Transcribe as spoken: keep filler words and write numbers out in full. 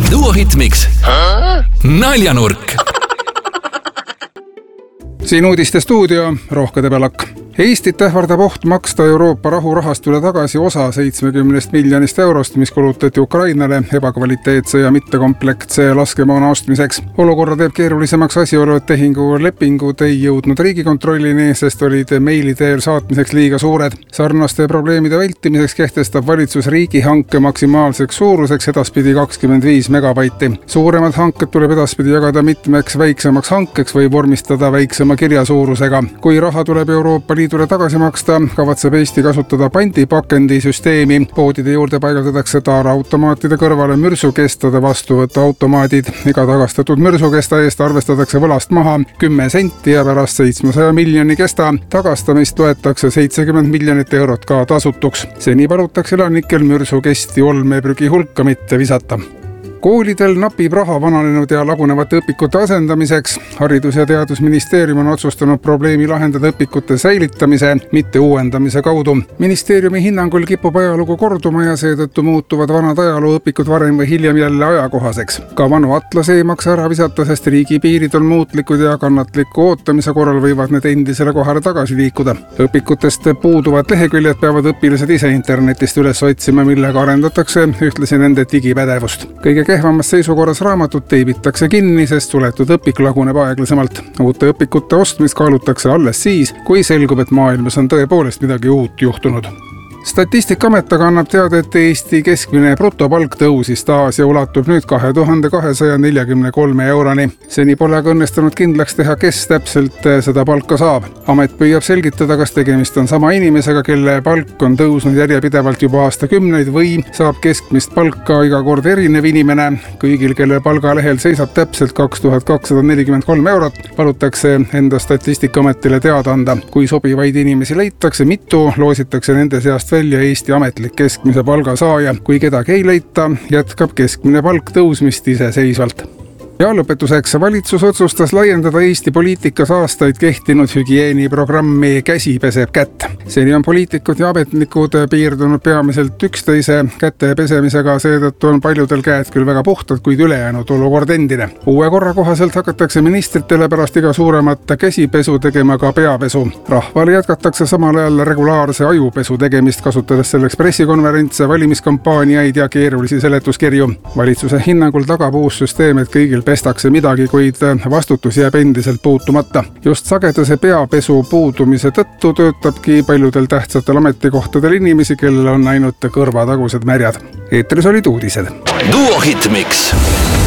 Duo Hitmix naljanurk. Siin uudiste stuudio Rohkede Pelak. Eestit ähvardab oht maksta Euroopa rahurahastule tagasi osa seitsmekümnest miljonist eurost, mis kulutati Ukrainale ebakvaliteetse ja mittekompleksse laskemoona ostmiseks. Olukorra teeb keerulisemaks asjaolu, et tehingu lepingud ei jõudnud Riigikontrollini, sest olid meili teel saatmiseks liiga suured. Sarnaste probleemide vältimiseks kehtestab valitsus riigihanke maksimaalseks suuruseks edaspidi kakskümmend viis megabaiti. Suuremad hanked tuleb edaspidi jagada mitmeks väiksemaks hankeks või vormistada väiksema kirjasuurusega. Kui raha tuleb Euroopa Liidu tule tagasi maksta, kavatseb Eesti kasutada pandipakendi süsteemi. Poodide juurde paigaldatakse taaraautomaatide kõrvale mürsukestade vastuvõtu automaadid. Iga tagastatud mürsukesta eest arvestatakse võlast maha kümme senti ja pärast seitsmesaja miljoni kesta tagastamist toetakse seitsekümmend miljonit eurot ka tasutuks. Seni palutakse elanikel mürsukesti olmeprügi hulka mitte visata. Koolidel napib raha vananenud ja lagunevate õpikute asendamiseks. Haridus- ja Teadusministeerium on otsustanud probleemi lahendada õpikute säilitamise, mitte uuendamise kaudu. Ministeeriumi hinnangul kipub ajalugu korduma ja seetõttu muutuvad vanad ajalooõpikud varem või hiljem jälle ajakohaseks. Ka vanu atlase ei maksa ära visata, sest riigi piirid on muutlikud ja kannatliku ootamise korral võivad need endisele kohale tagasi liikuda. Õpikutest puuduvad leheküljed peavad õpilased ise internetist üles otsima, millega arendatakse ühtlasi nende digipädevust. Kõige kehvamas seisukorras raamatut teibitakse kinni, sest suletud õpik laguneb aeglasemalt. Uute õpikute ostmist kaalutakse alles siis, kui selgub, et maailmas on tõepoolest midagi uut juhtunud. Statistikaamet aga annab teada, et Eesti keskmine brutopalk tõusis taas ja ulatub nüüd kahe tuhande kahesaja neljakümne kolme euroni. Seni pole aga õnnestunud kindlaks teha, kes täpselt seda palka saab. Amet püüab selgitada, kas tegemist on sama inimesega, kelle palk on tõusnud järjepidevalt juba aastakümneid või saab keskmist palka iga kord erinev inimene. Kõigil, kelle palgalehel seisab täpselt kaks tuhat kakssada nelikümmend kolm eurot, palutakse enda Statistikaametile teada anda. Kui sobivaid inimesi leitakse mitu, loositakse nende seast välja Eesti ametlik keskmise palga saaja. Kui kedagi ei leita, jätkab keskmine palk tõusmist iseseisvalt. Ja lõpetuseks valitsus otsustas laiendada Eesti poliitikas aastaid kehtinud hügieeniprogrammi Käsi peseb kätt. Seni on poliitikud ja ametnikud piirdunud peamiselt üksteise käte pesemisega, seetõttu on paljudel käed küll väga puhtad, kuid ülejäänud olukord endine. Uue korra kohaselt hakatakse ministritele pärast iga suuremat käsipesu tegema ka peapesu. Rahvale jätkatakse samal ajal regulaarse ajupesu tegemist, kasutades selleks pressikonverentse, valimiskampaaniaid ja keerulisi seletuskirju. Valitsuse hinnangul tagab uus süsteem, et kõigil pestakse midagi, kuid vastutus jääb endiselt puutumata. Just sagedase peapesu puudumise tõttu töötabki paljudel tähtsatel ametikohtadel inimesi, kellel on ainult kõrvatagused märjad. Eetris olid uudised. Duo Hitmix.